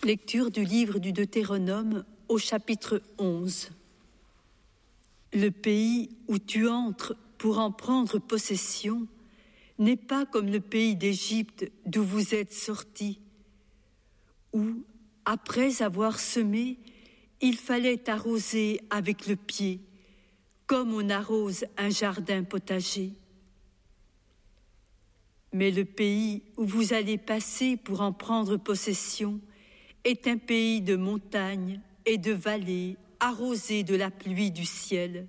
Lecture du livre du Deutéronome au chapitre 11. Le pays où tu entres pour en prendre possession n'est pas comme le pays d'Égypte d'où vous êtes sortis, où, après avoir semé, il fallait arroser avec le pied, comme on arrose un jardin potager. Mais le pays où vous allez passer pour en prendre possession est un pays de montagnes et de vallées arrosé de la pluie du ciel.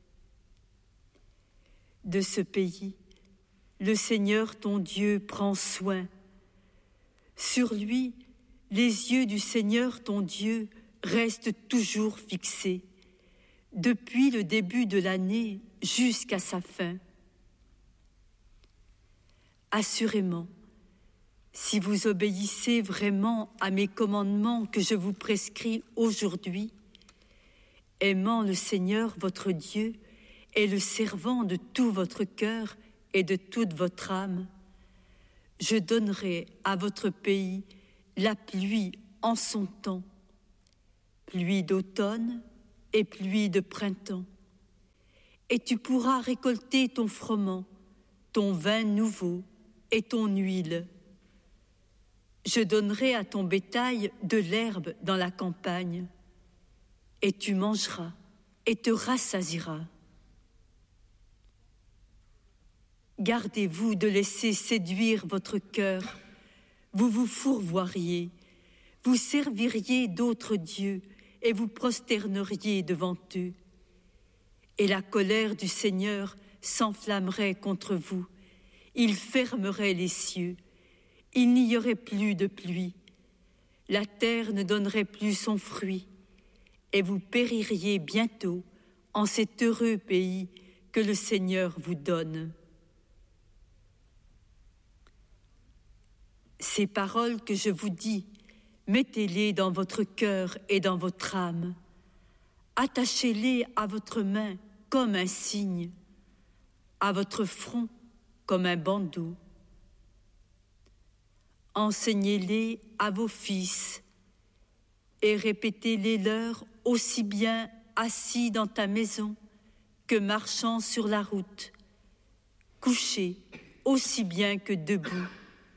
De ce pays, le Seigneur ton Dieu prend soin. Sur lui, les yeux du Seigneur ton Dieu restent toujours fixés, depuis le début de l'année jusqu'à sa fin. Assurément, si vous obéissez vraiment à mes commandements que je vous prescris aujourd'hui, aimant le Seigneur votre Dieu et le servant de tout votre cœur et de toute votre âme, je donnerai à votre pays la pluie en son temps, pluie d'automne et pluie de printemps. Et tu pourras récolter ton froment, ton vin nouveau et ton huile. Je donnerai à ton bétail de l'herbe dans la campagne, et tu mangeras et te rassasieras. Gardez-vous de laisser séduire votre cœur, vous vous fourvoieriez, vous serviriez d'autres dieux et vous prosterneriez devant eux. Et la colère du Seigneur s'enflammerait contre vous, il fermerait les cieux. Il n'y aurait plus de pluie, la terre ne donnerait plus son fruit, et vous péririez bientôt en cet heureux pays que le Seigneur vous donne. Ces paroles que je vous dis, mettez-les dans votre cœur et dans votre âme. Attachez-les à votre main comme un signe, à votre front comme un bandeau. Enseignez-les à vos fils et répétez-les-leur aussi bien assis dans ta maison que marchant sur la route, couchés aussi bien que debout.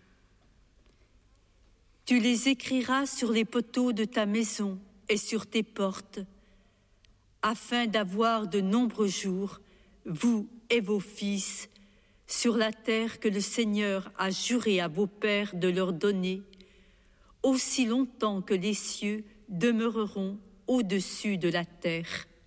Tu les écriras sur les poteaux de ta maison et sur tes portes, afin d'avoir de nombreux jours, vous et vos fils, sur la terre que le Seigneur a juré à vos pères de leur donner, aussi longtemps que les cieux demeureront au-dessus de la terre.